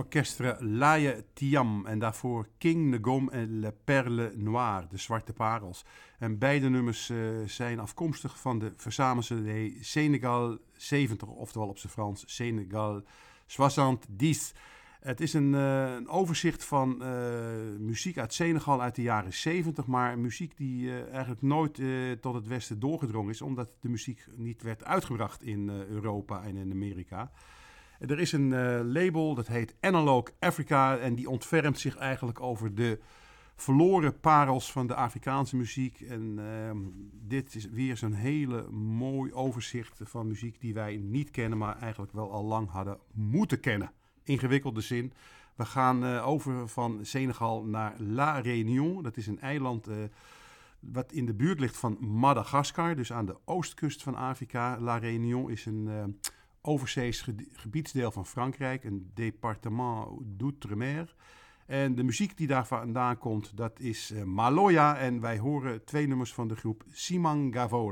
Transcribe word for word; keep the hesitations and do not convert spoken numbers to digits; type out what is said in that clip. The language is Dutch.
Orchestre Laye Thiam en daarvoor King Ngom en Le Perle Noire, de Zwarte Parels. En beide nummers uh, zijn afkomstig van de verzamelcd Senegal zeventig, oftewel op zijn Frans Senegal zeventig. Het is een, uh, een overzicht van uh, muziek uit Senegal uit de jaren zeventig, maar muziek die uh, eigenlijk nooit uh, tot het westen doorgedrongen is, omdat de muziek niet werd uitgebracht in uh, Europa en in Amerika. Er is een uh, label, dat heet Analog Africa, en die ontfermt zich eigenlijk over de verloren parels van de Afrikaanse muziek. En uh, dit is weer zo'n hele mooi overzicht van muziek die wij niet kennen, maar eigenlijk wel al lang hadden moeten kennen. Ingewikkelde zin. We gaan uh, over van Senegal naar La Réunion. Dat is een eiland uh, wat in de buurt ligt van Madagaskar, dus aan de oostkust van Afrika. La Réunion is een uh, overzees gebiedsdeel van Frankrijk, een departement d'outre-mer. En de muziek die daar vandaan komt, dat is uh, Maloya. En wij horen twee nummers van de groep Simangavola.